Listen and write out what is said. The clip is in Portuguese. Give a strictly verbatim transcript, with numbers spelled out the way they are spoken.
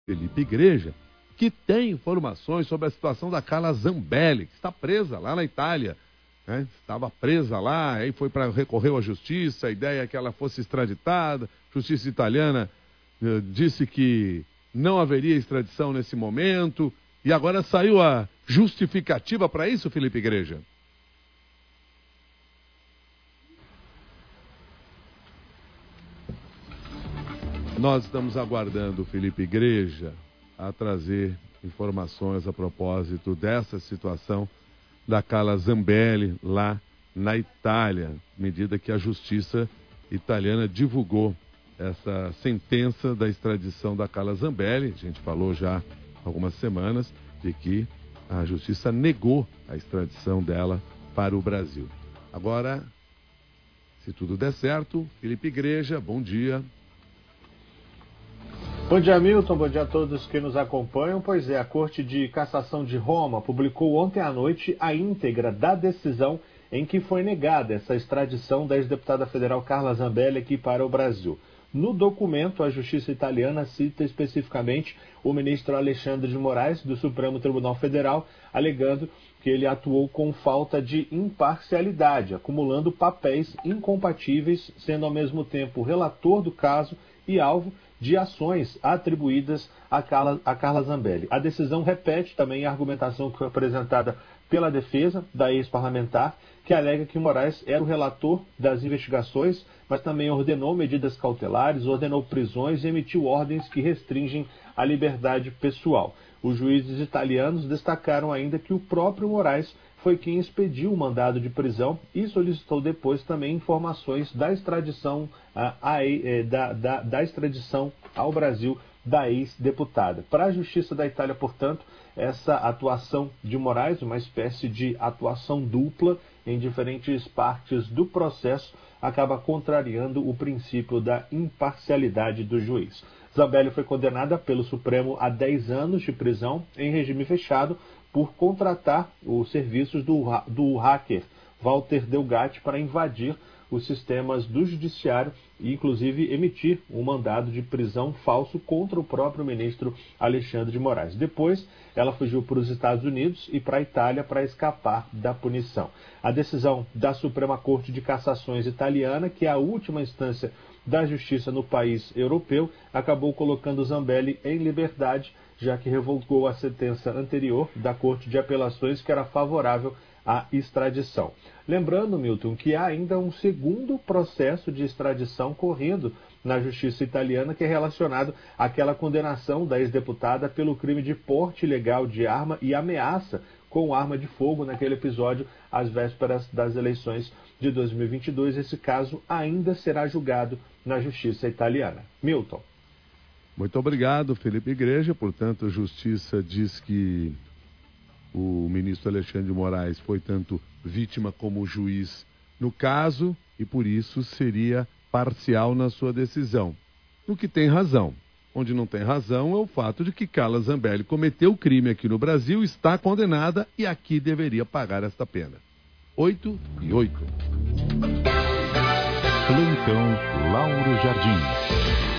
Felipe Igreja, que tem informações sobre a situação da Carla Zambelli, que está presa lá na Itália. Né? Estava presa lá, aí foi para recorreu à justiça, a ideia é que ela fosse extraditada. A justiça italiana eh, disse que não haveria extradição nesse momento. E agora saiu a justificativa para isso, Felipe Igreja? Nós estamos aguardando o Felipe Igreja a trazer informações a propósito dessa situação da Carla Zambelli lá na Itália, medida que a justiça italiana divulgou essa sentença da extradição da Carla Zambelli. A gente falou já há algumas semanas de que a justiça negou a extradição dela para o Brasil. Agora, se tudo der certo, Felipe Igreja, bom dia. Bom dia, Milton. Bom dia a todos que nos acompanham. Pois é, a Corte de Cassação de Roma publicou ontem à noite a íntegra da decisão em que foi negada essa extradição da ex-deputada federal Carla Zambelli aqui para o Brasil. No documento, a Justiça italiana cita especificamente o ministro Alexandre de Moraes, do Supremo Tribunal Federal, alegando que ele atuou com falta de imparcialidade, acumulando papéis incompatíveis, sendo ao mesmo tempo relator do caso e alvo de ações atribuídas a Carla, a Carla Zambelli. A decisão repete também a argumentação que foi apresentada pela defesa da ex-parlamentar, que alega que Moraes era o relator das investigações, mas também ordenou medidas cautelares, ordenou prisões e emitiu ordens que restringem a liberdade pessoal. Os juízes italianos destacaram ainda que o próprio Moraes foi quem expediu o mandado de prisão e solicitou depois também informações da extradição, a, a, da, da, da extradição ao Brasil da ex-deputada. Para a Justiça da Itália, portanto, essa atuação de Moraes, uma espécie de atuação dupla em diferentes partes do processo, acaba contrariando o princípio da imparcialidade do juiz. Zambelli foi condenada pelo Supremo a dez anos de prisão em regime fechado por contratar os serviços do, do hacker Walter Delgatti para invadir os sistemas do judiciário e, inclusive, emitir um mandado de prisão falso contra o próprio ministro Alexandre de Moraes. Depois, ela fugiu para os Estados Unidos e para a Itália para escapar da punição. A decisão da Suprema Corte de Cassações italiana, que é a última instância da justiça no país europeu, acabou colocando Zambelli em liberdade, já que revogou a sentença anterior da Corte de Apelações, que era favorável à extradição. Lembrando, Milton, que há ainda um segundo processo de extradição correndo na justiça italiana, que é relacionado àquela condenação da ex-deputada pelo crime de porte ilegal de arma e ameaça com arma de fogo naquele episódio às vésperas das eleições de dois mil e vinte e dois. Esse caso ainda será julgado na justiça italiana. Milton. Muito obrigado, Felipe Igreja. Portanto, a Justiça diz que o ministro Alexandre de Moraes foi tanto vítima como juiz no caso e, por isso, seria parcial na sua decisão. No que tem razão. Onde não tem razão é o fato de que Carla Zambelli cometeu crime aqui no Brasil, está condenada e aqui deveria pagar esta pena. Oito e oito. Plantão Lauro Jardim.